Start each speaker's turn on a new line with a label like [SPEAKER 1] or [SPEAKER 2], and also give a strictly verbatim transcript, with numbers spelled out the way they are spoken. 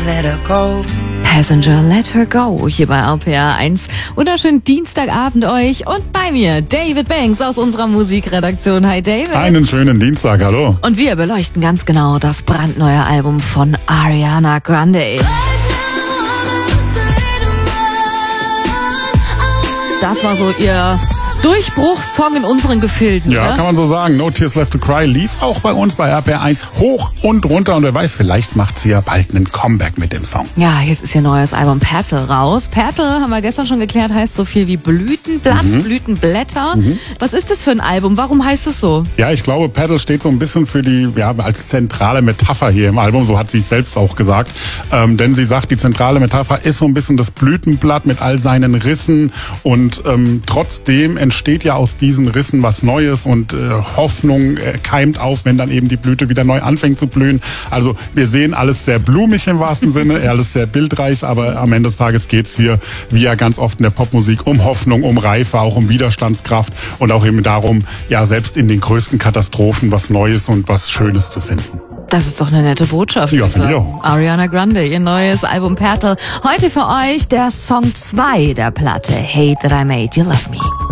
[SPEAKER 1] let her go.
[SPEAKER 2] Passenger, let her go, hier bei R P R eins. Wunderschönen Dienstagabend euch und bei mir David Banks aus unserer Musikredaktion. Hi David.
[SPEAKER 3] Einen schönen Dienstag, hallo.
[SPEAKER 2] Und wir beleuchten ganz genau das brandneue Album von Ariana Grande. Das war so ihr Durchbruchssong in unseren Gefilden.
[SPEAKER 3] Ja,
[SPEAKER 2] ne?
[SPEAKER 3] Kann man so sagen. No Tears Left to Cry lief auch bei uns bei R P R eins hoch und runter. Und wer weiß, vielleicht macht sie ja bald einen Comeback mit dem Song.
[SPEAKER 2] Ja, jetzt ist ihr neues Album Petal raus. Petal, haben wir gestern schon geklärt, heißt so viel wie Blütenblatt, mhm. Blütenblätter. Mhm. Was ist das für ein Album? Warum heißt es so?
[SPEAKER 3] Ja, ich glaube, Petal steht so ein bisschen für die, ja, als zentrale Metapher hier im Album. So hat sie es selbst auch gesagt. Ähm, denn sie sagt, die zentrale Metapher ist so ein bisschen das Blütenblatt mit all seinen Rissen. Und ähm, trotzdem entsteht ja aus diesen Rissen was Neues und äh, Hoffnung äh, keimt auf, wenn dann eben die Blüte wieder neu anfängt zu blühen. Also wir sehen alles sehr blumig im wahrsten Sinne, alles sehr bildreich, aber am Ende des Tages geht's hier, wie ja ganz oft in der Popmusik, um Hoffnung, um Reife, auch um Widerstandskraft und auch eben darum, ja selbst in den größten Katastrophen was Neues und was Schönes zu finden.
[SPEAKER 2] Das ist doch eine nette Botschaft.
[SPEAKER 3] Ja, finde ich auch.
[SPEAKER 2] Ariana Grande, ihr neues Album Petal. Heute für euch der Song zwei der Platte, Hate That I Made You Love Me.